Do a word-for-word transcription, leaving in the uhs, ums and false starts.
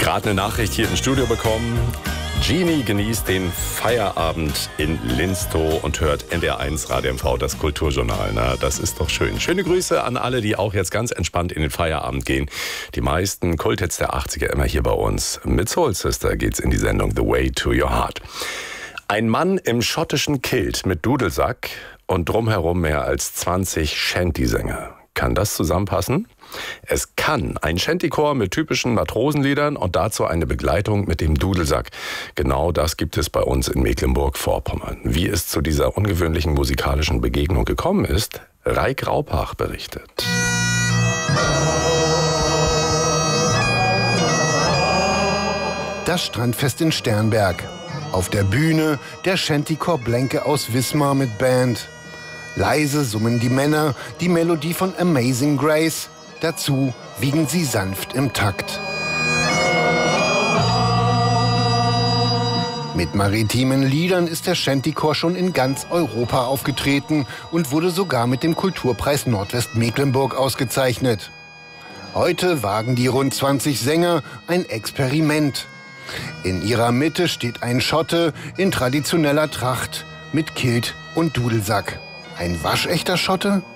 Gerade eine Nachricht hier im Studio bekommen. Genie genießt den Feierabend in Linstow und hört N D R eins Radio M V, das Kulturjournal. Na, das ist doch schön. Schöne Grüße an alle, die auch jetzt ganz entspannt in den Feierabend gehen. Die meisten Kulthits der achtziger immer hier bei uns. Mit Soul Sister geht's in die Sendung The Way to Your Heart. Ein Mann im schottischen Kilt mit Dudelsack und drumherum mehr als zwanzig Shanty-Sänger. Kann das zusammenpassen? Es kann. Ein Shantychor mit typischen Matrosenliedern und dazu eine Begleitung mit dem Dudelsack. Genau das gibt es bei uns in Mecklenburg-Vorpommern. Wie es zu dieser ungewöhnlichen musikalischen Begegnung gekommen ist, Raik Raupach berichtet. Das Strandfest in Sternberg. Auf der Bühne der Shantychor Blenke aus Wismar mit Band. Leise summen die Männer die Melodie von Amazing Grace. Dazu wiegen sie sanft im Takt. Mit maritimen Liedern ist der Shantychor schon in ganz Europa aufgetreten und wurde sogar mit dem Kulturpreis Nordwestmecklenburg ausgezeichnet. Heute wagen die rund zwanzig Sänger ein Experiment. In ihrer Mitte steht ein Schotte in traditioneller Tracht mit Kilt und Dudelsack. Ein waschechter Schotte?